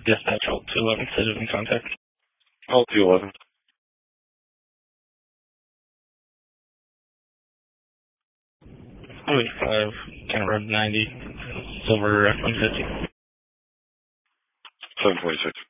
Dispatch hold 211, citizen contact. Hold 211. Highway 5, County Road 90, Silver F-150. 726.